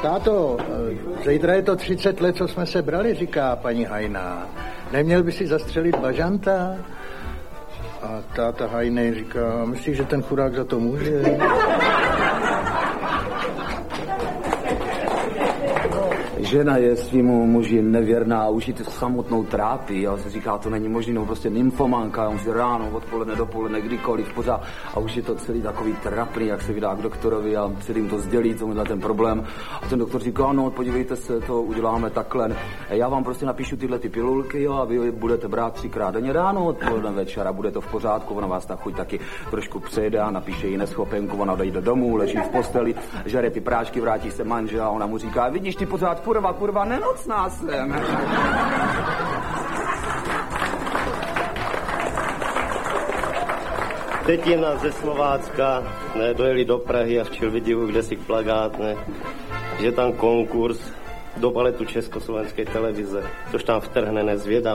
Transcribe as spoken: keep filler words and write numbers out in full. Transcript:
Táto, zítra je to třicet let, co jsme se brali, říká paní Hajná. Neměl by si zastřelit bažanta? A táta Hajnej říká, myslíš, že ten chudák za to může? Žena je svýmu muži nevěrná a už ji to samotnou trápí. A se říká, to není možný, no prostě nymfomanka, on si ráno, odpoledne, dopoledne, kdykoliv, pořád. A už je to celý takový trapný, jak se vydá k doktorovi a celým to sdělí, co mu dá ten problém. A ten doktor říká, no podívejte se, to uděláme takhle. Já vám prostě napíšu tyhle ty pilulky, jo, a vy budete brát třikrát denně ráno, odpoledne, večer a bude to v pořádku. Ona vás ta chuť taky trošku přejde a napíše jí neschopenku, ona odejde domů, leží v posteli, žere ty prášky, vrátí se manžel a ona mu říká, vidíš ty pořád kurva, kurva, nenocná jsem. Tetina ze Slovácka, ne, dojeli do Prahy a včil vidivu, kde si plagát, ne, že tam konkurs do baletu Československé televize, což tam vtrhne, nezvědá.